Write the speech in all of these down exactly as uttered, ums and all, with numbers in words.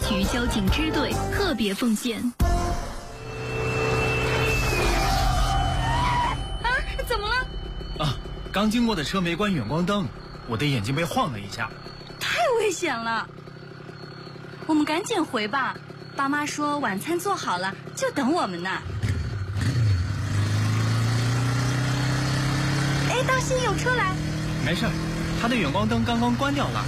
区交警支队特别奉献。 啊，怎么了？ 啊，刚经过的车没关远光灯，我的眼睛被晃了一下。 太危险了，我们赶紧回吧。爸妈说晚餐做好了，就等我们呢。哎，当心有车来！ 没事，他的远光灯刚刚关掉了。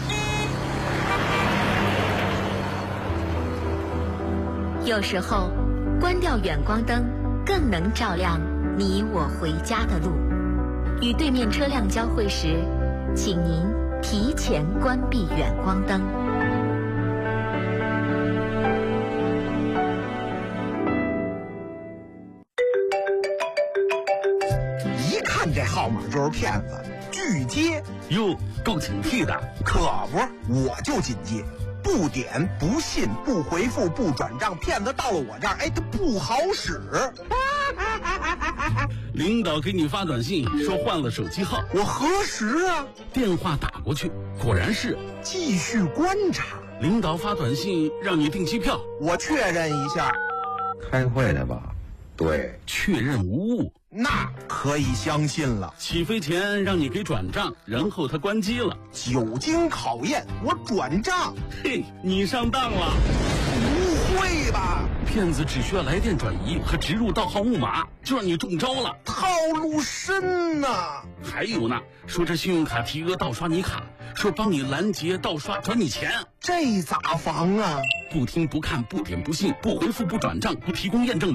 有时候，关掉远光灯更能照亮你我回家的路。与对面车辆交汇时，请您提前关闭远光灯。 一看这号码就是骗子，拒接。 哟，够警惕的。 可不，我就紧接。不点不信不回复不转账，骗子到了我这儿，哎，他不好使。 领导给你发短信说换了手机号， 我核实啊， 电话打过去，果然是。 继续观察。 领导发短信让你订机票， 我确认一下。 开会的吧？对， 确认无误， 那可以相信了。 起飞前让你给转账，然后他关机了。 久经考验，我转账。 嘿，你上当了。 不会吧？ 骗子只需要来电转移和植入盗号木马，就让你中招了。 套路深呐！ 还有呢，说这信用卡提额盗刷你卡，说帮你拦截盗刷转你钱， 这咋防啊？ 不听不看不点不信不回复不转账不提供验证